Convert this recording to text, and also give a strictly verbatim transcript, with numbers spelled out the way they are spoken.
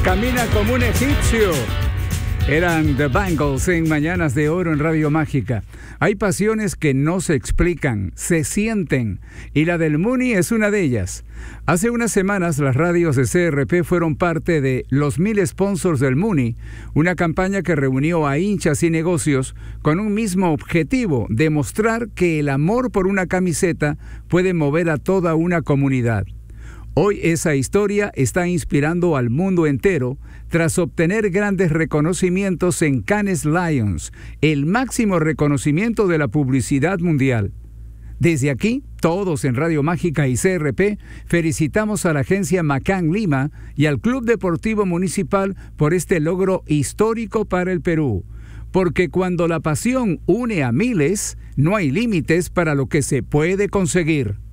camina como un egipcio. Eran The Bangles en Mañanas de Oro en Radio Mágica. Hay pasiones que no se explican, se sienten, y la del Muni es una de ellas. Hace unas semanas las radios de C R P fueron parte de Los Mil Sponsors del Muni, una campaña que reunió a hinchas y negocios con un mismo objetivo: demostrar que el amor por una camiseta puede mover a toda una comunidad. Hoy esa historia está inspirando al mundo entero tras obtener grandes reconocimientos en Cannes Lions, el máximo reconocimiento de la publicidad mundial. Desde aquí, todos en Radio Mágica y C R P felicitamos a la agencia Macán Lima y al Club Deportivo Municipal por este logro histórico para el Perú. Porque cuando la pasión une a miles, no hay límites para lo que se puede conseguir.